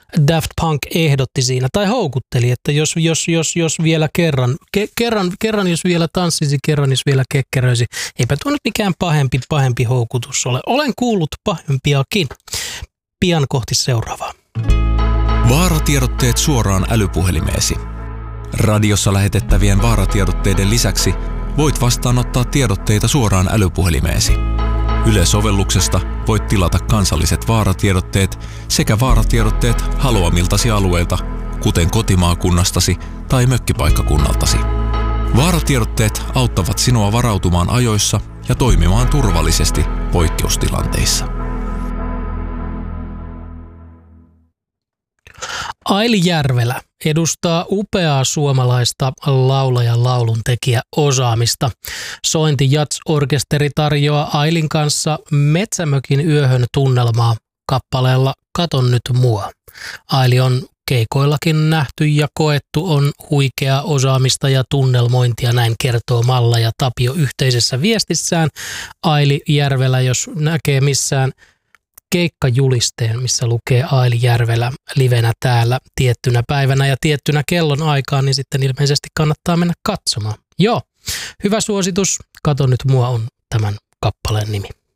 Daft Punk ehdotti siinä, tai houkutteli, että jos vielä kerran jos vielä tanssisi, kerran jos vielä kekkeröisi. Eipä tuo nyt mikään pahempi houkutus ole. Olen kuullut pahempiakin. Pian kohti seuraavaa. Vaaratiedotteet suoraan älypuhelimeesi. Radiossa lähetettävien vaaratiedotteiden lisäksi voit vastaanottaa tiedotteita suoraan älypuhelimeesi. Yle-sovelluksesta voit tilata kansalliset vaaratiedotteet sekä vaaratiedotteet haluamiltasi alueilta, kuten kotimaakunnastasi tai mökkipaikkakunnaltasi. Vaaratiedotteet auttavat sinua varautumaan ajoissa ja toimimaan turvallisesti poikkeustilanteissa. Aili Järvelä edustaa upeaa suomalaista laulajan lauluntekijä osaamista. Sointi Jazz-orkesteri tarjoaa Ailin kanssa Metsämökin yöhön tunnelmaa kappaleella Katon nyt mua. Aili on keikoillakin nähty ja koettu, on huikeaa osaamista ja tunnelmointia, näin kertoo Malla ja Tapio yhteisessä viestissään. Aili Järvelä, jos näkee missään keikkajulisteen, missä lukee Aili Järvelä livenä täällä tiettynä päivänä ja tiettynä kellon aikaan, niin sitten ilmeisesti kannattaa mennä katsomaan. Joo, hyvä suositus. Kato nyt mua on tämän kappaleen nimi.